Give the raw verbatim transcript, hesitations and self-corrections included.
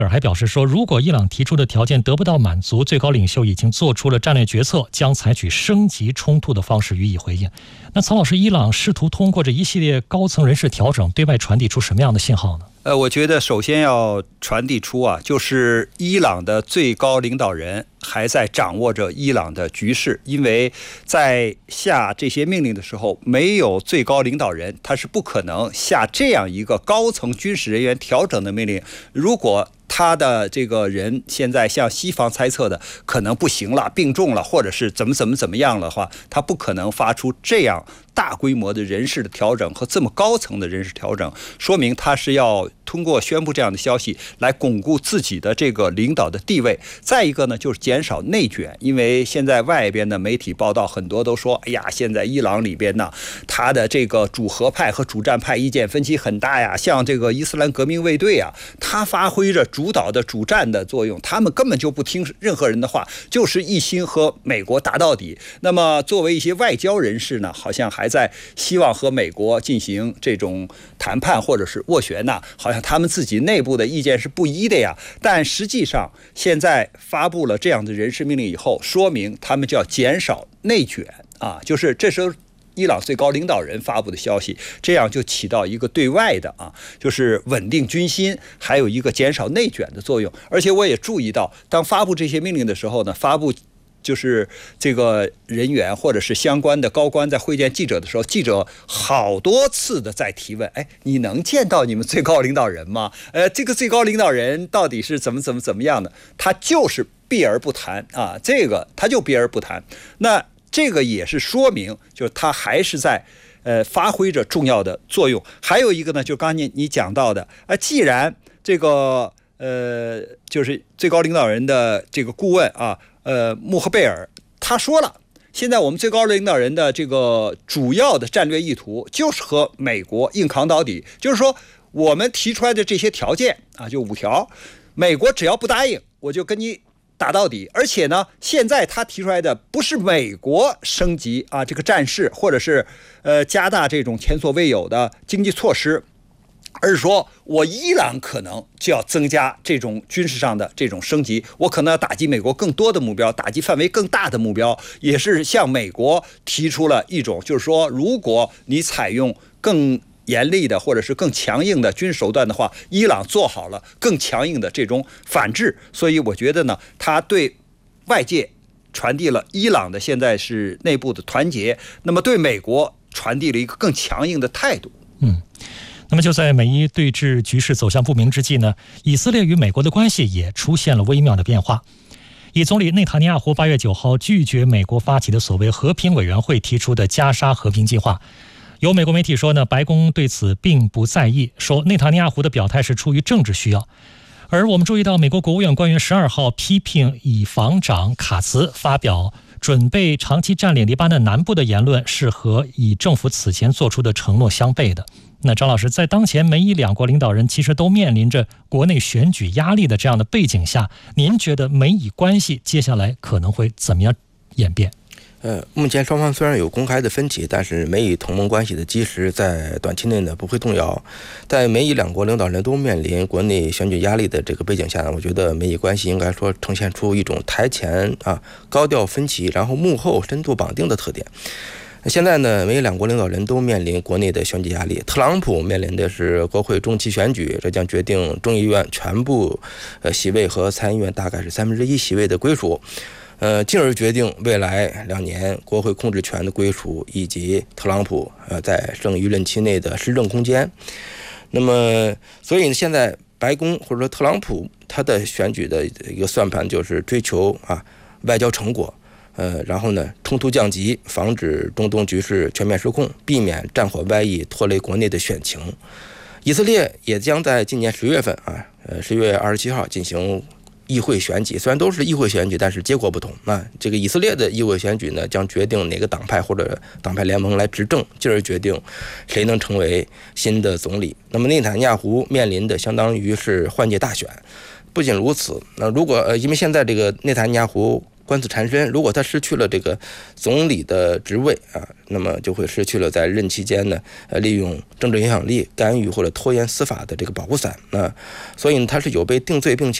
尔还表示说，如果伊朗提出的条件得不到满足，最高领袖已经做出了战略决策，将采取升级冲突的方式予以回应。那曹老师，伊朗试图通过这一系列高层人事调整，对外传递出什么样的信号呢？ 呃，我觉得首先要传递出啊，就是伊朗的最高领导人还在掌握着伊朗的局势，因为在下这些命令的时候，没有最高领导人，他是不可能下这样一个高层军事人员调整的命令。如果他的这个人现在像西方猜测的可能不行了，病重了，或者是怎么怎么怎么样的话，他不可能发出这样大规模的人事的调整和这么高层的人事调整，说明他是要通过宣布这样的消息来巩固自己的这个领导的地位。再一个呢，就是减少内卷，因为现在外边的媒体报道很多都说，哎呀，现在伊朗里边呢，他的这个主和派和主战派意见分歧很大呀，像这个伊斯兰革命卫队啊，他发挥着主导的主战的作用，他们根本就不听任何人的话，就是一心和美国打到底。那么作为一些外交人士呢，好像还在希望和美国进行这种谈判或者是斡旋呢，好像他们自己内部的意见是不一的呀。但实际上现在发布了这样的人事命令以后，说明他们就要减少内卷啊，就是这时候伊朗最高领导人发布的消息，这样就起到一个对外的啊，就是稳定军心，还有一个减少内卷的作用。而且我也注意到，当发布这些命令的时候呢，发布就是这个人员或者是相关的高官在会见记者的时候，记者好多次的在提问，哎，你能见到你们最高领导人吗？呃，这个最高领导人到底是怎么怎么怎么样的？他就是避而不谈啊，这个他就避而不谈。那这个也是说明，就是他还是在呃发挥着重要的作用。还有一个呢，就刚才你讲到的，啊，既然这个呃就是最高领导人的这个顾问啊，呃穆赫贝尔他说了，现在我们最高领导人的这个主要的战略意图就是和美国硬扛到底，就是说我们提出来的这些条件啊，就五条，美国只要不答应，我就跟你打到底。而且呢，现在他提出来的不是美国升级啊这个战事，或者是呃加大这种前所未有的经济措施，而是说我伊朗可能就要增加这种军事上的这种升级，我可能要打击美国更多的目标，打击范围更大的目标，也是向美国提出了一种，就是说如果你采用更严厉的或者是更强硬的军事手段的话，伊朗做好了更强硬的这种反制。所以我觉得呢，他对外界传递了伊朗的现在是内部的团结，那么对美国传递了一个更强硬的态度。 嗯，那么就在美伊对峙局势走向不明之际呢，以色列与美国的关系也出现了微妙的变化。以总理内塔尼亚胡八月九号拒绝美国发起的所谓和平委员会提出的加沙和平计划。有美国媒体说呢，白宫对此并不在意，说内塔尼亚胡的表态是出于政治需要。而我们注意到，美国国务院官员十二号批评以防长卡茨发表准备长期占领黎巴嫩南部的言论是和以政府此前做出的承诺相悖的。那张老师，在当前美以两国领导人其实都面临着国内选举压力的这样的背景下，您觉得美以关系接下来可能会怎么样演变？ 呃，目前双方虽然有公开的分歧，但是美以同盟关系的基石在短期内呢不会动摇。在美以两国领导人都面临国内选举压力的这个背景下呢，我觉得美以关系应该说呈现出一种台前啊高调分歧，然后幕后深度绑定的特点。现在呢，美以两国领导人都面临国内的选举压力。特朗普面临的是国会中期选举，这将决定众议院全部呃席位和参议院大概是三分之一席位的归属。呃，进而决定未来两年国会控制权的归属，以及特朗普呃在剩余任期内的施政空间。那么，所以现在白宫或者说特朗普他的选举的一个算盘就是追求啊外交成果，呃，然后呢冲突降级，防止中东局势全面失控，避免战火外溢拖累国内的选情。以色列也将在今年十月份啊，呃十月二十七号进行议会选举，虽然都是议会选举，但是结果不同啊。这个以色列的议会选举呢，将决定哪个党派或者党派联盟来执政，进而决定谁能成为新的总理。那么内塔尼亚胡面临的相当于是换届大选。不仅如此，那如果呃，因为现在这个内塔尼亚胡官司缠身。如果他失去了这个总理的职位啊，那么就会失去了在任期间呢，呃，利用政治影响力干预或者拖延司法的这个保护伞啊。所以他是有被定罪并且